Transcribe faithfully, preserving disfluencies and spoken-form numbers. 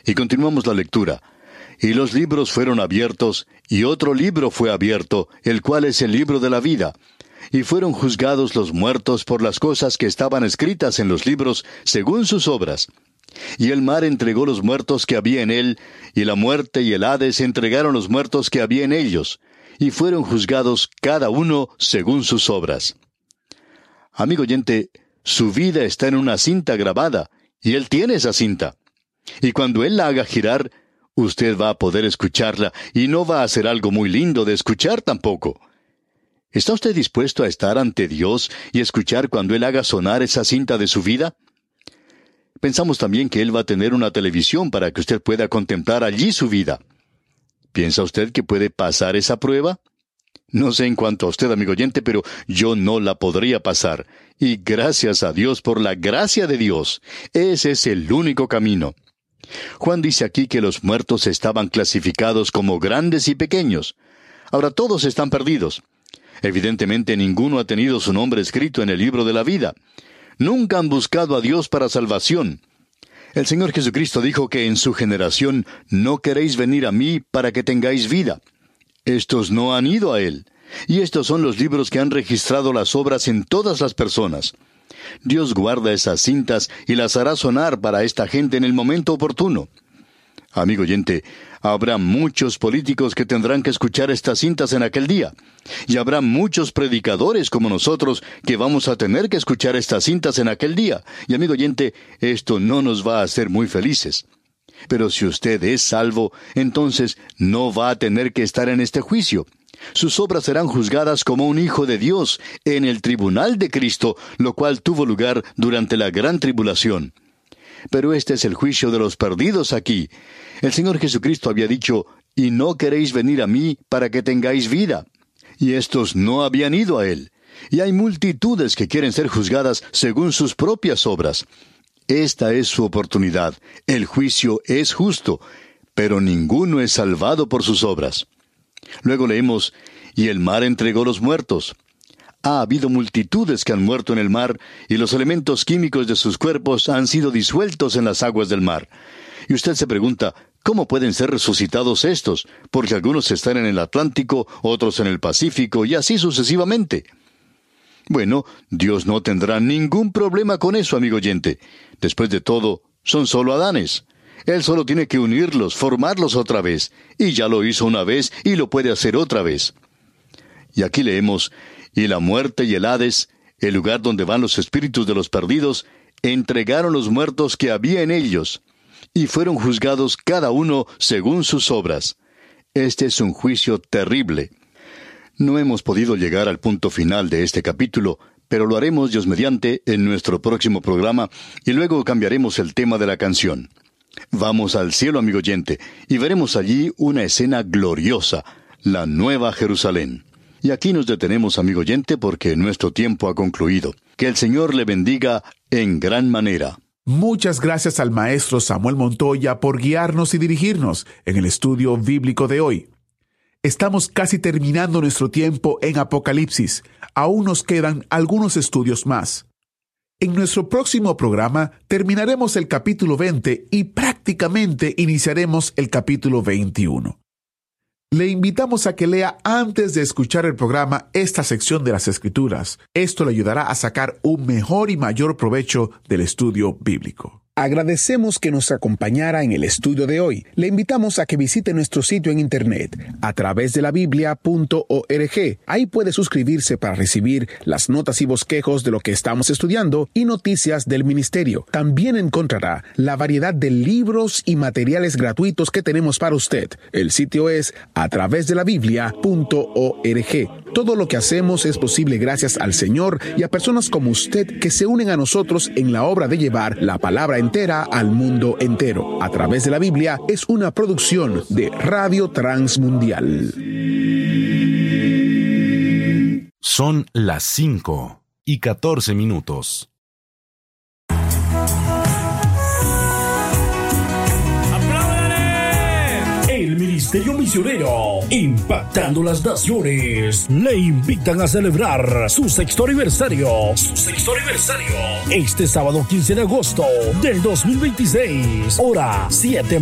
Y continuamos la lectura. Y los libros fueron abiertos, y otro libro fue abierto, el cual es el libro de la vida. Y fueron juzgados los muertos por las cosas que estaban escritas en los libros, según sus obras. Y el mar entregó los muertos que había en él, y la muerte y el Hades entregaron los muertos que había en ellos, y fueron juzgados cada uno según sus obras. Amigo oyente, su vida está en una cinta grabada, y él tiene esa cinta. Y cuando él la haga girar, usted va a poder escucharla, y no va a ser algo muy lindo de escuchar tampoco. ¿Está usted dispuesto a estar ante Dios y escuchar cuando él haga sonar esa cinta de su vida? Pensamos también que él va a tener una televisión para que usted pueda contemplar allí su vida. ¿Piensa usted que puede pasar esa prueba? No sé en cuanto a usted, amigo oyente, pero yo no la podría pasar. Y gracias a Dios por la gracia de Dios. Ese es el único camino. Juan dice aquí que los muertos estaban clasificados como grandes y pequeños. Ahora todos están perdidos. Evidentemente ninguno ha tenido su nombre escrito en el libro de la vida. Nunca han buscado a Dios para salvación. El Señor Jesucristo dijo que en su generación no queréis venir a mí para que tengáis vida. Estos no han ido a Él. Y estos son los libros que han registrado las obras en todas las personas. Dios guarda esas cintas y las hará sonar para esta gente en el momento oportuno. Amigo oyente, habrá muchos políticos que tendrán que escuchar estas cintas en aquel día. Y habrá muchos predicadores como nosotros que vamos a tener que escuchar estas cintas en aquel día. Y amigo oyente, esto no nos va a hacer muy felices. Pero si usted es salvo, entonces no va a tener que estar en este juicio. Sus obras serán juzgadas como un hijo de Dios en el tribunal de Cristo, lo cual tuvo lugar durante la gran tribulación. Pero este es el juicio de los perdidos aquí. El Señor Jesucristo había dicho, «Y no queréis venir a mí para que tengáis vida». Y estos no habían ido a Él. Y hay multitudes que quieren ser juzgadas según sus propias obras. Esta es su oportunidad. El juicio es justo, pero ninguno es salvado por sus obras. Luego leemos, «Y el mar entregó los muertos». Ha habido multitudes que han muerto en el mar, y los elementos químicos de sus cuerpos han sido disueltos en las aguas del mar. Y usted se pregunta, ¿cómo pueden ser resucitados estos? Porque algunos están en el Atlántico, otros en el Pacífico, y así sucesivamente. Bueno, Dios no tendrá ningún problema con eso, amigo oyente. Después de todo, son solo Adanes. Él solo tiene que unirlos, formarlos otra vez, y ya lo hizo una vez y lo puede hacer otra vez. Y aquí leemos, «Y la muerte y el Hades, el lugar donde van los espíritus de los perdidos, entregaron los muertos que había en ellos, y fueron juzgados cada uno según sus obras». Este es un juicio terrible. No hemos podido llegar al punto final de este capítulo, pero lo haremos Dios mediante en nuestro próximo programa, y luego cambiaremos el tema de la canción. Vamos al cielo, amigo oyente, y veremos allí una escena gloriosa, la Nueva Jerusalén. Y aquí nos detenemos, amigo oyente, porque nuestro tiempo ha concluido. Que el Señor le bendiga en gran manera. Muchas gracias al maestro Samuel Montoya por guiarnos y dirigirnos en el estudio bíblico de hoy. Estamos casi terminando nuestro tiempo en Apocalipsis. Aún nos quedan algunos estudios más. En nuestro próximo programa terminaremos el capítulo veinte y prácticamente iniciaremos el capítulo veintiuno. Le invitamos a que lea antes de escuchar el programa esta sección de las Escrituras. Esto le ayudará a sacar un mejor y mayor provecho del estudio bíblico. Agradecemos que nos acompañara en el estudio de hoy. Le invitamos a que visite nuestro sitio en internet a través de la biblia punto org. Ahí puede suscribirse para recibir las notas y bosquejos de lo que estamos estudiando y noticias del ministerio. También encontrará la variedad de libros y materiales gratuitos que tenemos para usted. El sitio es a través de la biblia punto org. Todo lo que hacemos es posible gracias al Señor y a personas como usted que se unen a nosotros en la obra de llevar la palabra entera al mundo entero. A través de la Biblia es una producción de Radio Transmundial. Son las cinco y catorce minutos. El Ministerio Misionero, impactando las naciones, le invitan a celebrar su sexto aniversario. Su sexto aniversario. Este sábado quince de agosto del dos mil veintiséis, hora siete.